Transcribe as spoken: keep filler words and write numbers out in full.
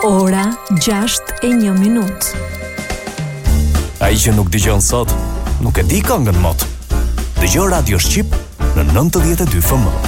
Ora gjashtë e një minutë. Ai që nuk dëgjon sot, nuk e di këngën mot. Dëgjo Radio Shqip në nëntëdhjetë e dy F M.